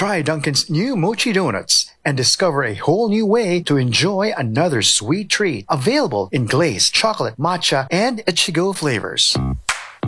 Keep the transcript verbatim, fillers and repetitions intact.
Try Dunkin's new Mochi Donuts and discover a whole new way to enjoy another sweet treat. Available in glazed, chocolate, matcha, and Ichigo flavors.